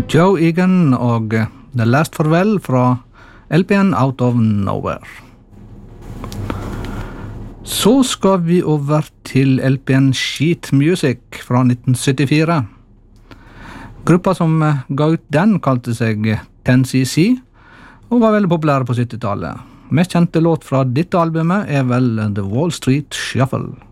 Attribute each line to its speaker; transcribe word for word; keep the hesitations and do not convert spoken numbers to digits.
Speaker 1: Joe Egan og The Last Farewell fra L P-en Out of Nowhere. Så skal vi over til L P-en Sheet Music fra nitten syttifire. Gruppa som ga ut den kalte seg ten C C og var veldig populære på syttitallet. Mest kjente låt fra dette albumet er vel The Wall Street Shuffle.